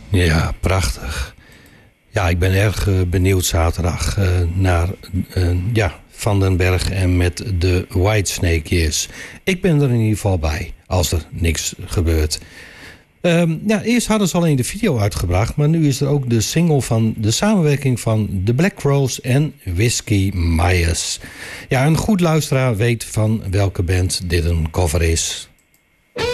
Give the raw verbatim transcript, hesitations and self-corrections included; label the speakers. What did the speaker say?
Speaker 1: Ja, prachtig. Ja, ik ben erg uh, benieuwd zaterdag uh, naar uh, ja, Van den Berg en met de Whitesnake Years. Ik ben er in ieder geval bij, als er niks gebeurt. Um, ja, eerst hadden ze alleen de video uitgebracht, maar nu is er ook de single van de samenwerking van The Black Crowes en Whiskey Myers. Ja, een goed luisteraar weet van welke band dit een cover is.